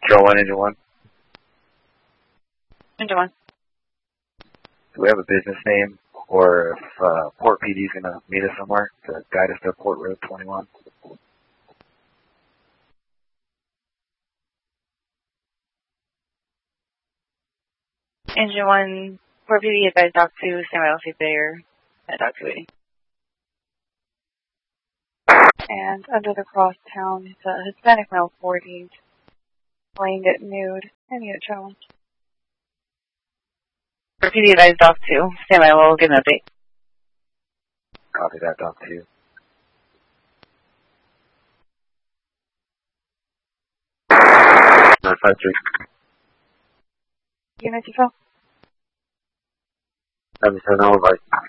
Control 1, Engine 1. Engine 1. Do we have a business name, or if Port PD is going to meet us somewhere to guide us to Port Road 21? Engine 1, Port PD advised Dock 2, standby LC there at Dock 280. And under the crosstown, it's a Hispanic male 40, laying at nude, and unit challenge. Port PD advised Dock 2, standby, we'll give an update. Copy that, Dock 2. Nine 5-3. Unit to fill. 77, I'll invite.